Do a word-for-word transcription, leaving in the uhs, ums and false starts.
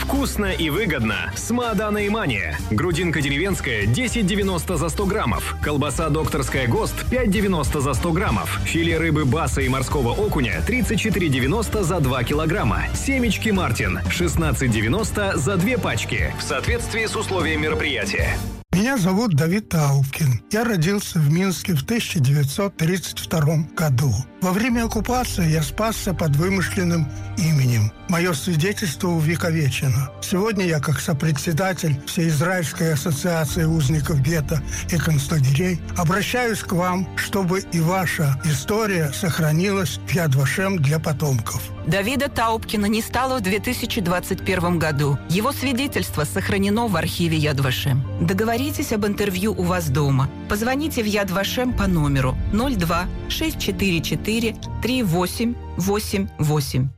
Вкусно и выгодно с Маадана и Мания. Грудинка деревенская десять девяносто за сто граммов. Колбаса докторская ГОСТ пять девяносто за сто граммов. Филе рыбы баса и морского окуня тридцать четыре девяносто за два килограмма. Семечки Мартин шестнадцать девяносто за две пачки. В соответствии с условиями мероприятия. Меня зовут Давид Таубкин. Я родился в Минске в тысяча девятьсот тридцать втором году. Во время оккупации я спасся под вымышленным именем. Мое свидетельство увековечено. Сегодня я, как сопредседатель Всеизраильской ассоциации узников гетто и концлагерей, обращаюсь к вам, чтобы и ваша история сохранилась в Яд Вашем для потомков. Давида Таубкина не стало в две тысячи двадцать первом году. Его свидетельство сохранено в архиве Яд Вашем. Договоритесь об интервью у вас дома. Позвоните в Яд Вашем по номеру ноль два шесть четыре четыре три восемь восемь восемь.